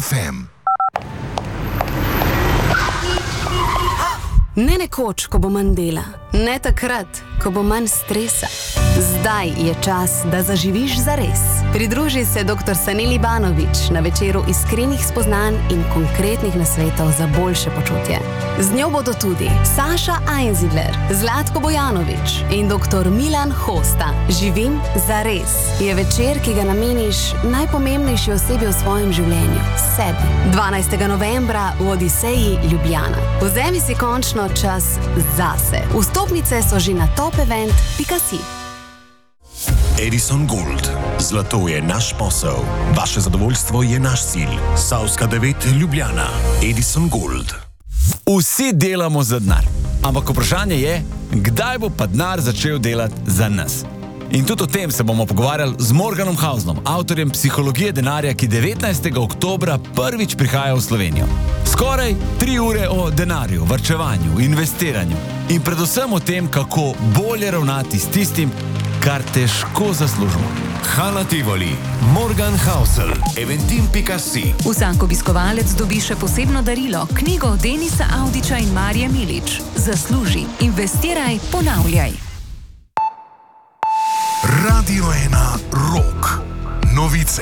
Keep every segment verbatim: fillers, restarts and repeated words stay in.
ef em. Ne nekoč, ko bo manj dela, ne takrat, ko bo manj stresa. Zdaj je čas, da zaživiš zares. Pridruži se doktor Saneli Banović na večeru iskrenih spoznanj in konkretnih nasvetov za boljše počutje. Z njo bodo tudi Saša Einzidler, Zlatko Bojanović in doktor Milan Hosta. Živim zares je večer, ki ga nameniš najpomembnejši osebi v svojem življenju, sebi. dvanajstega novembra v Odiseji Ljubljana. Vzemi si končno čas zase. Vstopnice so že na top event pika si. Edison Gold. Zlato je naš posel. Vaše zadovoljstvo je naš cilj. Savska devet Ljubljana. Edison Gold. Vsi delamo za denar. Ampak vprašanje je, kdaj bo pa denar začel delati za nas? In tudi o tem se bomo pogovarjali z Morganom Hausnom, avtorjem Psihologije denarja, ki devetnajstega oktobra prvič prihaja v Slovenijo. Skoraj tri ure o denarju, varčevanju, investiranju in predvsem o tem, kako bolje ravnati s tistim, kar težko zaslužimo. Hala Tivoli, Morgan Housel, eventim pika si. Vsak obiskovalec dobi še posebno darilo, knjigo Denisa Audića in Marije Milič. Zasluži, investiraj, ponavljaj. Radio ena Rock. Novice.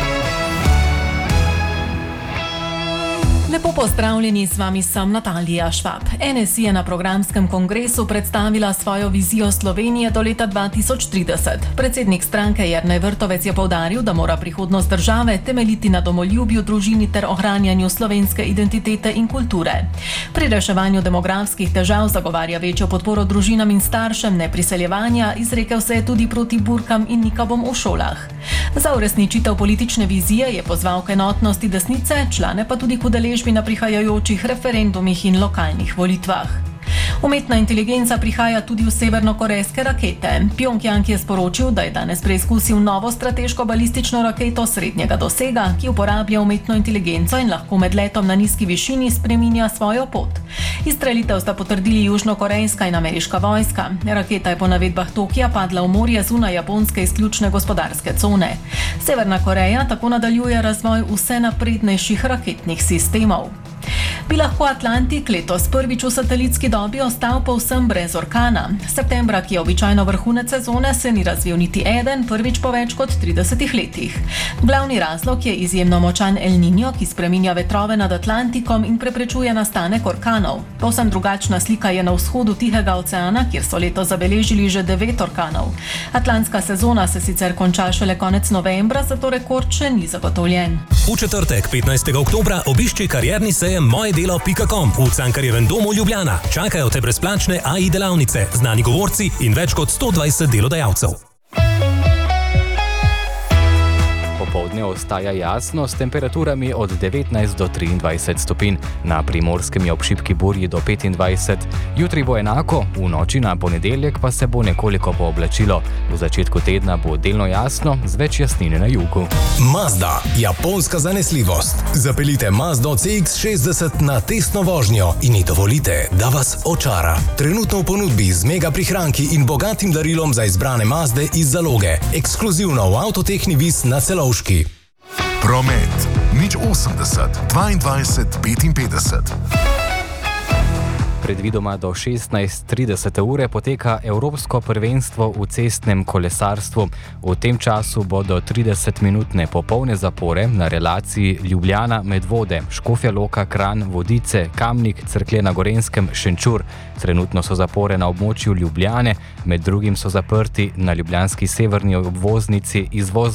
Lepo pozdravljeni, z vami sem Natalija Švab. En es i je na programskem kongresu predstavila svojo vizijo Slovenije do leta dva tisoč trideset. Predsednik stranke Jernej Vrtovec je poudaril, da mora prihodnost države temeljiti na domoljubju, družini ter ohranjanju slovenske identitete in kulture. Pri reševanju demografskih težav zagovarja večjo podporo družinam in staršem, ne priseljevanja, izrekel se je tudi proti burkam in nikabom v šolah. Za uresničitev politične vizije je pozval k enotnosti desnice, člane pa tudi k udeležbi na prihajajočih referendumih in lokalnih volitvah. Umetna inteligenca prihaja tudi v severnokorejske rakete. Pjongjang je sporočil, da je danes preizkusil novo strateško balistično raketo srednjega dosega, ki uporablja umetno inteligenco in lahko med letom na nizki višini spreminja svojo pot. Izstrelitev sta potrdili južnokorejska in ameriška vojska. Raketa je po navedbah Tokija padla v morje zunaj japonske izključne gospodarske cone. Severna Koreja tako nadaljuje razvoj vse naprednejših raketnih sistemov. Bi lahko Atlantik letos prvič v satelitski dobi ostal povsem brez orkana. Septembra, ki je običajno vrhunec sezone, se ni razvil niti eden, prvič po več kot tridesetih letih. Glavni razlog je izjemno močan El Niño, ki spreminja vetrove nad Atlantikom in preprečuje nastanek orkanov. Povsem drugačna slika je na vzhodu Tihega oceana, kjer so letos zabeležili že devet orkanov. Atlantska sezona se sicer konča šele konec novembra, zato rekord še ni zagotovljen. V četrtek, petnajstega oktobra, obišči karierni sejem moje delo pika com v Cankarjevem domu Ljubljana. Čakajo te brezplačne A I delavnice, znani govorci in več kot sto dvajset delodajalcev. Popoldne ostaja jasno s temperaturami od devetnajst do triindvajset stopinj, na Primorskem je ob šibki burji do petindvajset. Jutri bo enako, v noči na ponedeljek pa se bo nekoliko pooblačilo. V začetku tedna bo delno jasno, z več jasnine na jugu. Mazda, japonska zanesljivost. Zapeljite Mazdo C X šestdeset na testno vožnjo in ji dovolite, da vas očara. Trenutno v ponudbi z mega prihranki in bogatim darilom za izbrane Mazde iz zaloge. Ekskluzivno v Avtotehni Vis na Celovški. Promet. Nič osemdeset, dvaindvajset, petinpetdeset. Predvidoma do šestnajst trideset ure poteka Evropsko prvenstvo v cestnem kolesarstvu. V tem času bodo tridesetminutne popolne zapore na relaciji Ljubljana-Medvode, Škofja Loka, Kranj, Vodice, Kamnik, Cerklje na Gorenjskem, Šenčur. Trenutno so zapore na območju Ljubljane, med drugim so zaprti na ljubljanski severni obvoznici izvoz